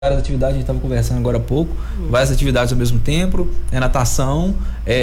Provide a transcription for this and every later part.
várias atividades, a gente estava conversando agora há pouco, várias atividades ao mesmo tempo, natação,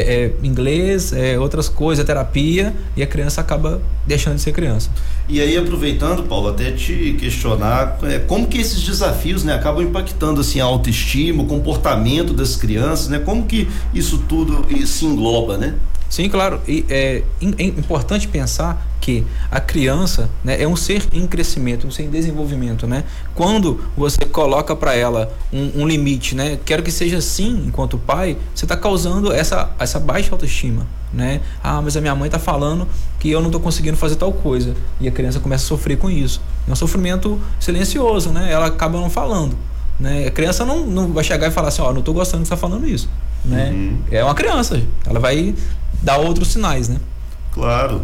inglês, outras coisas, terapia, e a criança acaba deixando de ser criança. E aí, aproveitando, Paulo, até te questionar como que esses desafios, né, acabam impactando assim a autoestima, o comportamento das crianças, né? Como que isso tudo se engloba, né? Sim, claro. E é importante pensar que a criança, né, é um ser em crescimento, um ser em desenvolvimento, né? Quando você coloca para ela um limite, né? Quero que seja assim, enquanto pai, você está causando essa baixa autoestima, né? Ah, mas a minha mãe está falando que eu não estou conseguindo fazer tal coisa, e a criança começa a sofrer com isso. É um sofrimento silencioso, né? Ela acaba não falando, né? A criança não vai chegar e falar assim, não estou gostando que você está falando isso, né? É uma criança, ela vai dar outros sinais, né? Claro.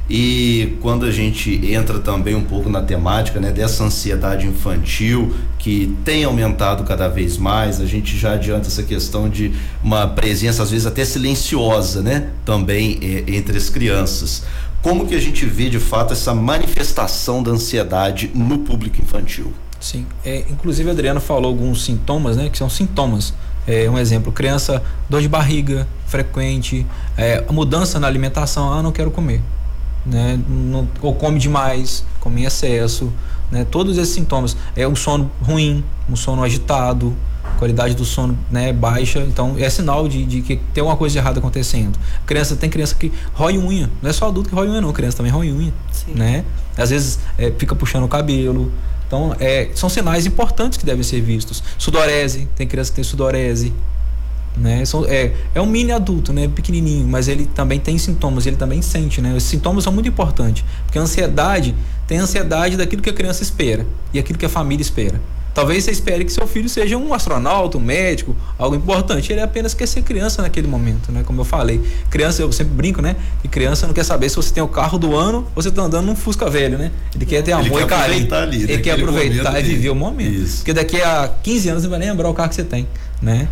E quando a gente entra também um pouco na temática, né, dessa ansiedade infantil que tem aumentado cada vez mais, a gente já adianta essa questão de uma presença às vezes até silenciosa, né, também entre as crianças. Como que a gente vê de fato essa manifestação da ansiedade no público infantil? Sim, inclusive a Adriana falou alguns sintomas, né, que são sintomas. Um exemplo, criança, dor de barriga frequente, a mudança na alimentação, não quero comer, né? Ou come demais, come em excesso, né? Todos esses sintomas, um sono ruim, um sono agitado, qualidade do sono, né, baixa, então é sinal de que tem alguma coisa de errada acontecendo. Tem criança que rói unha, não é só adulto que rói unha não, criança também rói unha. Sim. Né? Às vezes fica puxando o cabelo. Então, são sinais importantes que devem ser vistos. Sudorese, tem criança que tem sudorese, né? É um mini adulto, né? Pequenininho, mas ele também tem sintomas, ele também sente, né? Os sintomas são muito importantes, porque a ansiedade tem ansiedade daquilo que a criança espera e aquilo que a família espera. Talvez você espere que seu filho seja um astronauta, um médico, algo importante. Ele apenas quer ser criança naquele momento, né? Como eu falei, criança, eu sempre brinco, né? Que criança não quer saber se você tem o carro do ano ou você tá andando num Fusca velho, né? Ele quer ter amor e carinho. Ele quer aproveitar e viver o momento. Isso. Porque daqui a 15 anos você vai nem lembrar o carro que você tem, né?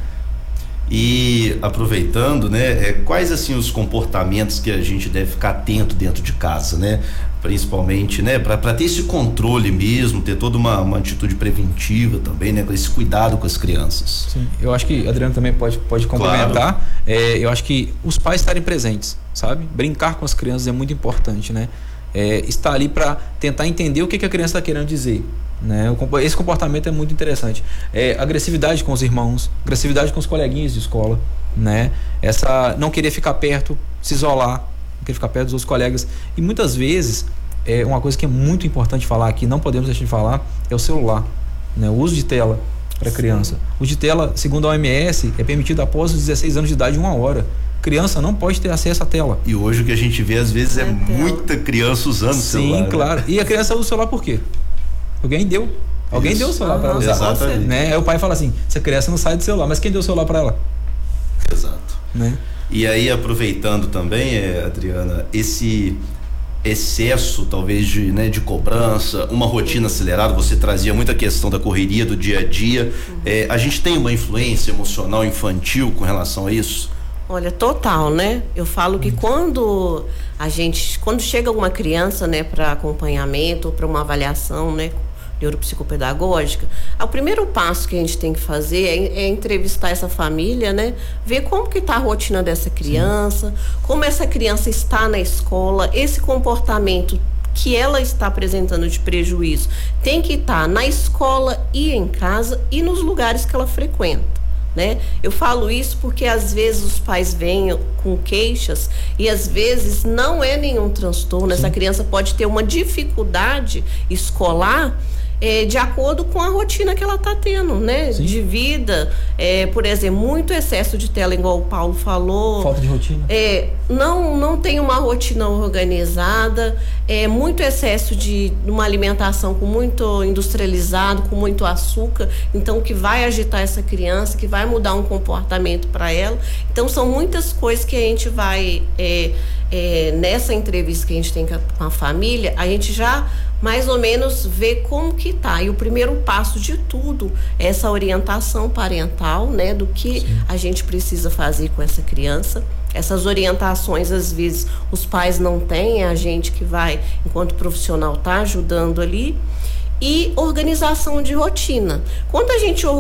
E aproveitando, né, quais assim os comportamentos que a gente deve ficar atento dentro de casa, né? Principalmente, né, para ter esse controle mesmo, ter toda uma atitude preventiva também, né, com esse cuidado com as crianças. Sim, eu acho que a Adriana também pode complementar. Claro. Eu acho que os pais estarem presentes, sabe? Brincar com as crianças é muito importante, né? Estar ali para tentar entender o que a criança está querendo dizer, né? Esse comportamento é muito interessante. Agressividade com os irmãos, agressividade com os coleguinhas de escola, né? Não querer ficar perto, se isolar, não querer ficar perto dos outros colegas. E muitas vezes, uma coisa que é muito importante falar aqui, não podemos deixar de falar, é o celular, né? O uso de tela para criança. O uso de tela, segundo a OMS, é permitido após os 16 anos de idade, 1 hora. Criança não pode ter acesso à tela. E hoje o que a gente vê às vezes é muita criança usando o celular. Sim, claro. Né? E a criança usa o celular por quê? Alguém deu o celular para ela usar. Exatamente. Né? Aí o pai fala assim, essa criança não sai do celular, mas quem deu o celular para ela? Exato. Né? E aí, aproveitando também, Adriana, esse excesso talvez de cobrança, uma rotina acelerada, você trazia muita questão da correria do dia a dia. A gente tem uma influência emocional infantil com relação a isso? Olha, total, né? Eu falo que quando chega uma criança, né, para acompanhamento ou para uma avaliação, né, neuropsicopedagógica, o primeiro passo que a gente tem que fazer é entrevistar essa família, né? Ver como que tá a rotina dessa criança, sim, como essa criança está na escola, esse comportamento que ela está apresentando de prejuízo tem que estar na escola e em casa e nos lugares que ela frequenta. Né? Eu falo isso porque às vezes os pais vêm com queixas e às vezes não é nenhum transtorno. Sim. Essa criança pode ter uma dificuldade escolar de acordo com a rotina que ela está tendo, né? Sim. De vida, por exemplo, muito excesso de tela, igual o Paulo falou. Falta de rotina. Não tem uma rotina organizada, muito excesso de uma alimentação com muito industrializado, com muito açúcar, então que vai agitar essa criança, que vai mudar um comportamento para ela. Então são muitas coisas que a gente vai nessa entrevista que a gente tem com a família, a gente já mais ou menos ver como que tá. E o primeiro passo de tudo é essa orientação parental, né, do que, sim, a gente precisa fazer com essa criança. Essas orientações, às vezes, os pais não têm, é a gente que vai, enquanto profissional, tá ajudando ali. e organização de rotina. Quando a gente